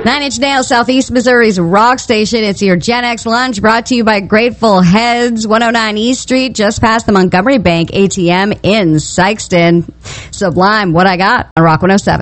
Nine Inch Nails, Southeast Missouri's rock station. It's your Gen X lunch brought to you by Grateful Heads, 109 East Street, just past the Montgomery Bank ATM in Sykeston. Sublime, What I Got on Rock 107.